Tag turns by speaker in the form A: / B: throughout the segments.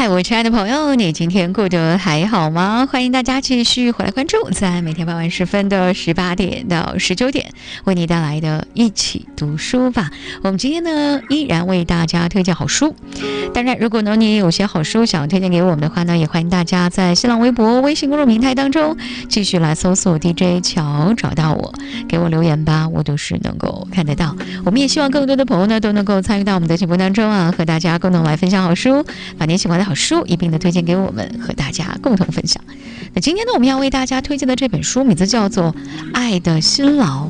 A: 嗨，我亲爱的朋友，你今天过得还好吗？欢迎大家继续回来关注，在每天傍晚10分的18点到19点，为你带来的一起读书吧。我们今天呢，依然为大家推荐好书。当然，如果呢你也有些好书想要推荐给我们的话呢，也欢迎大家在新浪微博、微信公众平台当中继续来搜索 DJ 乔，找到我，给我留言吧，我都是能够看得到。我们也希望更多的朋友呢都能够参与到我们的节目当中啊，和大家共同来分享好书，把您喜欢的好书一并的推荐给我们，和大家共同分享。那今天呢，我们要为大家推荐的这本书名字叫做《爱的辛劳》。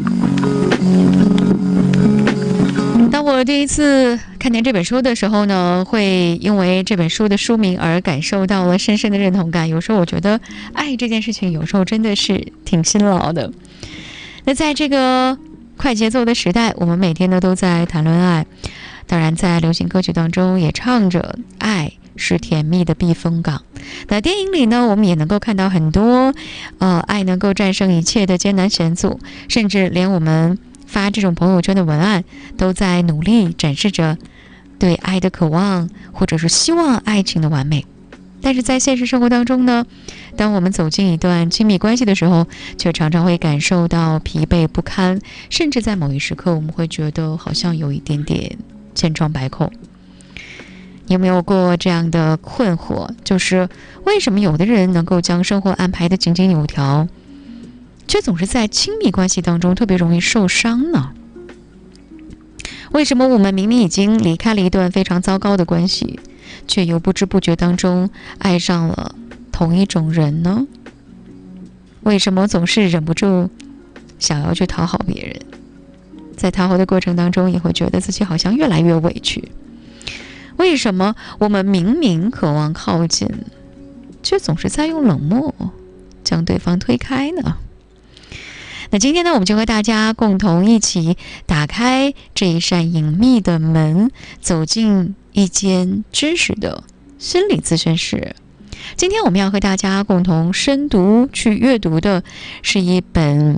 A: 当我第一次看见这本书的时候呢，会因为这本书的书名而感受到了深深的认同感。有时候我觉得爱这件事情有时候真的是挺辛劳的。那在这个快节奏的时代，我们每天呢都在谈论爱，当然在流行歌曲当中也唱着爱是甜蜜的避风港。那电影里呢，我们也能够看到很多爱能够战胜一切的艰难险阻，甚至连我们发这种朋友圈的文案都在努力展示着对爱的渴望，或者是希望爱情的完美。但是在现实生活当中呢，当我们走进一段亲密关系的时候，却常常会感受到疲惫不堪，甚至在某一时刻我们会觉得好像有一点点千疮百孔。你有没有过这样的困惑，就是为什么有的人能够将生活安排得井井有条，却总是在亲密关系当中特别容易受伤呢？为什么我们明明已经离开了一段非常糟糕的关系，却又不知不觉当中爱上了同一种人呢？为什么总是忍不住想要去讨好别人，在讨好的过程当中也会觉得自己好像越来越委屈？为什么我们明明渴望靠近，却总是在用冷漠将对方推开呢？那今天呢，我们就和大家共同一起打开这一扇隐秘的门，走进一间真实的心理咨询室。今天我们要和大家共同深读去阅读的是一本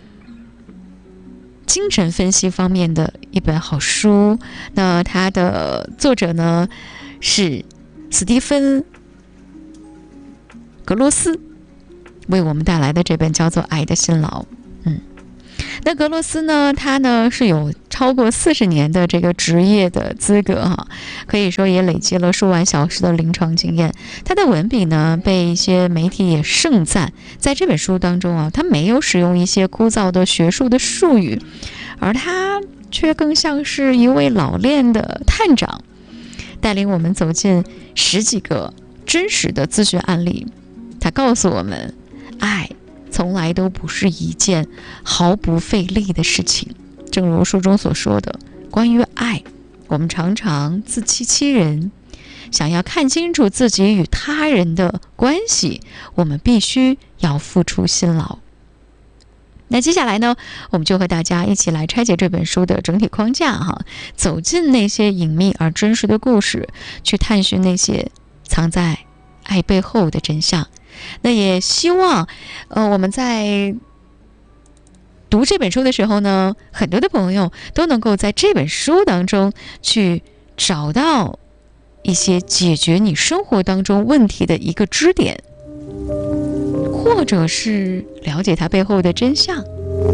A: 精神分析方面的一本好书。那它的作者呢是斯蒂芬·格罗斯，为我们带来的这本叫做《爱的辛劳》。那格罗斯呢，他呢是有超过40年的这个职业的资格哈，可以说也累积了数万小时的临床经验。他的文笔呢被一些媒体也盛赞。在这本书当中啊，他没有使用一些枯燥的学术的术语，而他却更像是一位老练的探长，带领我们走进10几个真实的咨询案例。他告诉我们，爱从来都不是一件毫不费力的事情。正如书中所说的，关于爱，我们常常自欺欺人。想要看清楚自己与他人的关系，我们必须要付出辛劳。那接下来呢，我们就和大家一起来拆解这本书的整体框架哈，走进那些隐秘而真实的故事，去探寻那些藏在爱背后的真相。那也希望我们在读这本书的时候呢，很多的朋友都能够在这本书当中去找到一些解决你生活当中问题的一个支点，或者是了解它背后的真相。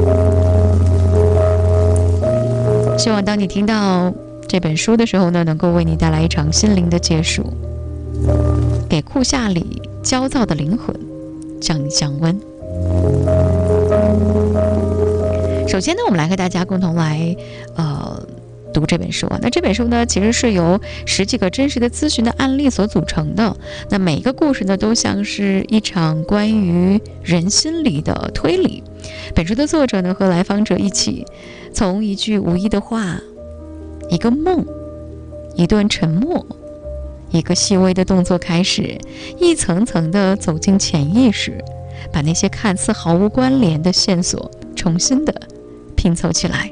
A: 希望当你听到这本书的时候呢，能够为你带来一场心灵的结束，给酷夏里焦躁的灵魂降一降温。首先呢，我们来和大家共同来读这本书啊。那这本书呢，其实是由10几个真实的咨询的案例所组成的。那每一个故事呢，都像是一场关于人心理的推理。本书的作者呢，和来访者一起，从一句无意的话，一个梦，一段沉默，一个细微的动作开始，一层层的走进潜意识，把那些看似毫无关联的线索重新的拼凑起来。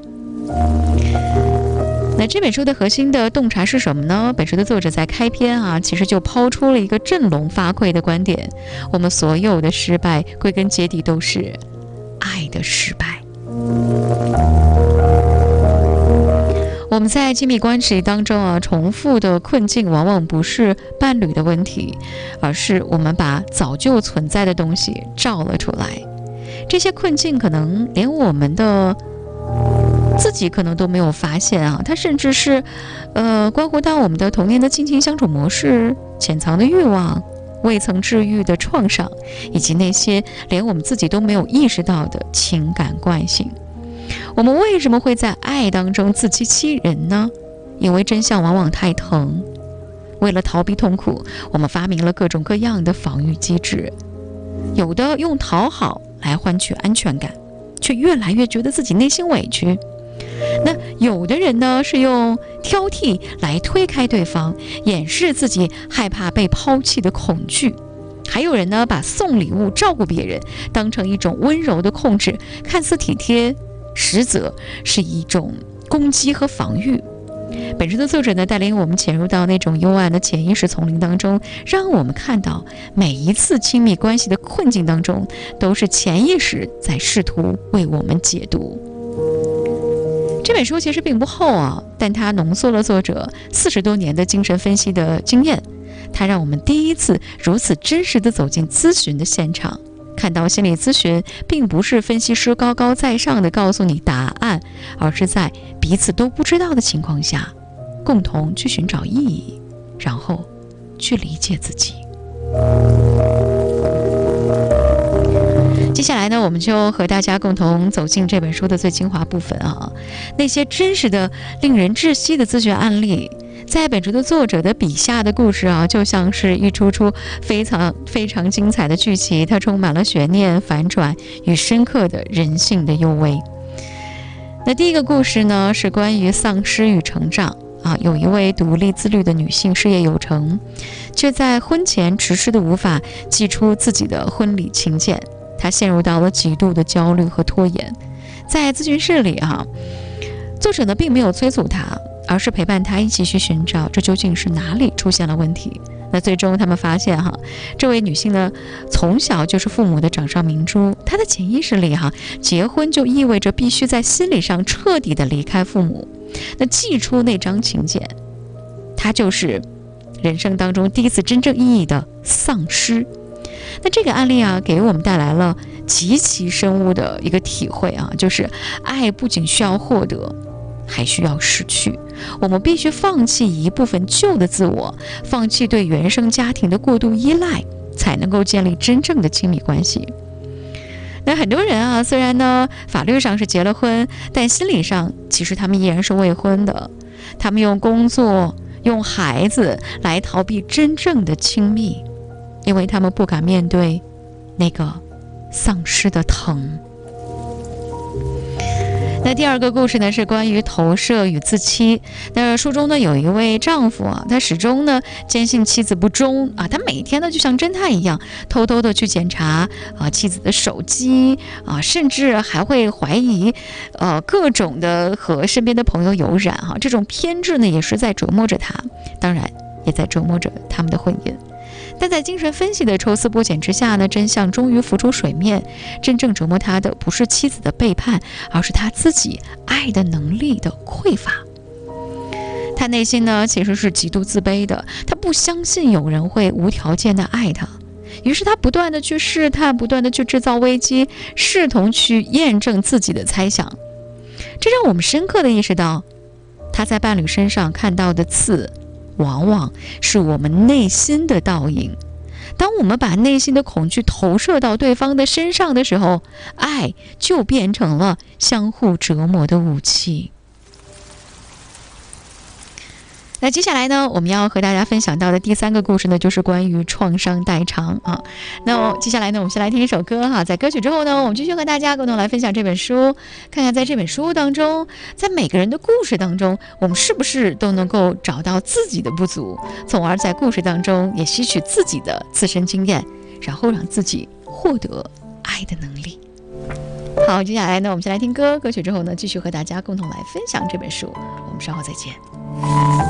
A: 那这本书的核心的洞察是什么呢？本书的作者在开篇啊，其实就抛出了一个振聋发聩的观点：我们所有的失败，归根结底都是爱的失败。 我们在亲密关系当中重复的困境往往不是伴侣的问题，而是我们把早就存在的东西照了出来。这些困境可能连我们的自己可能都没有发现它甚至是关乎到我们的童年的亲情相处模式、潜藏的欲望、未曾治愈的创伤，以及那些连我们自己都没有意识到的情感惯性。我们为什么会在爱当中自欺欺人呢？因为真相往往太疼。为了逃避痛苦，我们发明了各种各样的防御机制，有的用讨好来换取安全感，却越来越觉得自己内心委屈。那有的人呢，是用挑剔来推开对方，掩饰自己害怕被抛弃的恐惧。还有人呢，把送礼物、照顾别人当成一种温柔的控制，看似体贴，实则是一种攻击和防御。本书的作者呢，带领我们潜入到那种幽暗的潜意识丛林当中，让我们看到每一次亲密关系的困境当中，都是潜意识在试图为我们解读。这本书其实并不厚但它浓缩了作者40多年的精神分析的经验，它让我们第一次如此真实地走进咨询的现场，看到心理咨询并不是分析师高高在上的告诉你答案，而是在彼此都不知道的情况下，共同去寻找意义，然后去理解自己。接下来呢，我们就和大家共同走进这本书的最精华部分那些真实的令人窒息的咨询案例，在本书的作者的笔下的故事就像是一出非常精彩的剧情，它充满了悬念、反转与深刻的人性的幽微。那第一个故事呢，是关于丧失与成长有一位独立自律的女性事业有成，却在婚前迟迟的无法寄出自己的婚礼请柬，她陷入到了极度的焦虑和拖延。在咨询室里作者呢并没有催促她，而是陪伴她一起去寻找这究竟是哪里出现了问题。那最终他们发现这位女性呢从小就是父母的掌上明珠，她的潜意识里结婚就意味着必须在心理上彻底的离开父母，那寄出那张请柬，她就是人生当中第一次真正意义的丧失。那这个案例给我们带来了极其深悟的一个体会就是爱不仅需要获得，还需要失去。我们必须放弃一部分旧的自我，放弃对原生家庭的过度依赖，才能够建立真正的亲密关系。那很多人虽然呢法律上是结了婚，但心理上其实他们依然是未婚的。他们用工作、用孩子来逃避真正的亲密，因为他们不敢面对那个丧失的疼。那第二个故事呢，是关于投射与自欺。那书中呢有一位丈夫他始终呢坚信妻子不忠他每天呢就像侦探一样，偷偷的去检查妻子的手机甚至还会怀疑各种的和身边的朋友有染这种偏执呢也是在折磨着他，当然也在折磨着他们的婚姻。但在精神分析的抽丝剥茧之下呢，真相终于浮出水面。真正折磨他的不是妻子的背叛，而是他自己爱的能力的匮乏。他内心呢其实是极度自卑的，他不相信有人会无条件的爱他，于是他不断的去试探，不断的去制造危机，试图去验证自己的猜想。这让我们深刻的意识到，他在伴侣身上看到的刺往往是我们内心的倒影。当我们把内心的恐惧投射到对方的身上的时候，爱就变成了相互折磨的武器。那接下来呢，我们要和大家分享到的第三个故事呢，就是关于创伤代偿那接下来呢，我们先来听一首歌在歌曲之后呢，我们继续和大家共同来分享这本书，看看在这本书当中，在每个人的故事当中，我们是不是都能够找到自己的不足，从而在故事当中也吸取自己的自身经验，然后让自己获得爱的能力。好，接下来呢，我们先来听歌曲之后呢，继续和大家共同来分享这本书。我们稍后再见。